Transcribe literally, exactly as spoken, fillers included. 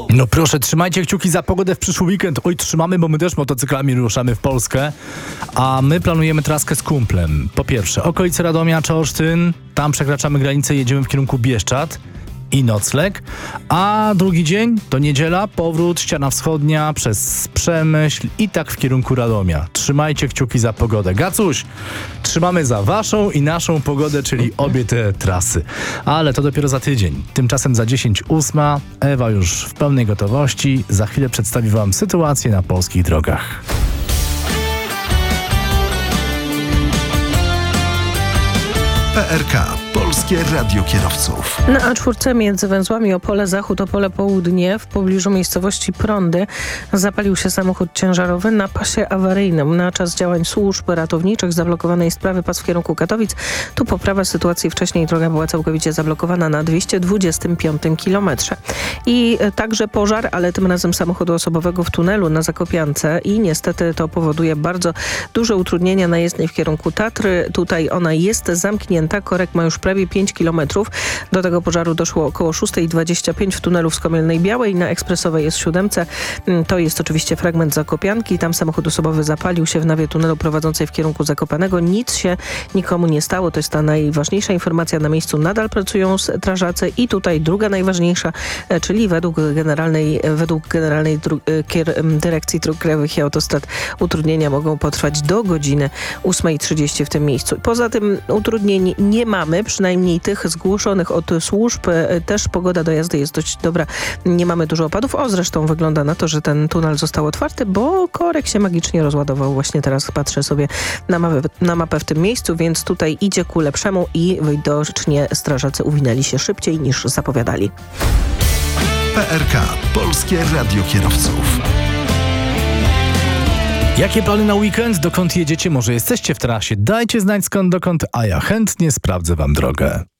No proszę, trzymajcie kciuki za pogodę w przyszły weekend. Oj, trzymamy, bo my też motocyklami ruszamy w Polskę. A my planujemy traskę z kumplem. Po pierwsze, okolice Radomia czy Olsztyn. Tam przekraczamy granicę, jedziemy w kierunku Bieszczad i nocleg. A drugi dzień to niedziela, powrót, ściana wschodnia przez Przemyśl i tak w kierunku Radomia. Trzymajcie kciuki za pogodę. Gacuś, trzymamy za waszą i naszą pogodę, czyli obie te trasy. Ale to dopiero za tydzień. Tymczasem za dziesięć ósma Ewa już w pełnej gotowości. Za chwilę przedstawi wam sytuację na polskich drogach. P R K. Polskie Radio Kierowców. Na A cztery między węzłami Opole Zachód, Opole Południe w pobliżu miejscowości Prądy zapalił się samochód ciężarowy na pasie awaryjnym. Na czas działań służb ratowniczych zablokowanej sprawy pas w kierunku Katowic. Tu poprawa sytuacji. Wcześniej droga była całkowicie zablokowana na dwieście dwudziestym piątym kilometrze. I także pożar, ale tym razem samochodu osobowego w tunelu na Zakopiance i niestety to powoduje bardzo duże utrudnienia na jezdni w kierunku Tatry. Tutaj ona jest zamknięta. Korek ma już prawie pięć kilometrów. Do tego pożaru doszło około szósta dwadzieścia pięć w tunelu w Skomielnej Białej. Na ekspresowej jest siódemce. To jest oczywiście fragment Zakopianki. Tam samochód osobowy zapalił się w nawie tunelu prowadzącej w kierunku Zakopanego. Nic się nikomu nie stało. To jest ta najważniejsza informacja. Na miejscu nadal pracują strażacy i tutaj druga najważniejsza, czyli według Generalnej, według generalnej dru, kier, Dyrekcji Dróg Krajowych i Autostrad utrudnienia mogą potrwać do godziny ósmej trzydzieści w tym miejscu. Poza tym utrudnień nie mamy, przynajmniej tych zgłoszonych od służb. Też pogoda do jazdy jest dość dobra. Nie mamy dużo opadów. O, zresztą wygląda na to, że ten tunel został otwarty, bo korek się magicznie rozładował. Właśnie teraz patrzę sobie na mapę, na mapę w tym miejscu, więc tutaj idzie ku lepszemu i widocznie strażacy uwinęli się szybciej niż zapowiadali. P R K. Polskie Radio Kierowców. Jakie plany na weekend? Dokąd jedziecie? Może jesteście w trasie? Dajcie znać skąd dokąd, a ja chętnie sprawdzę wam drogę.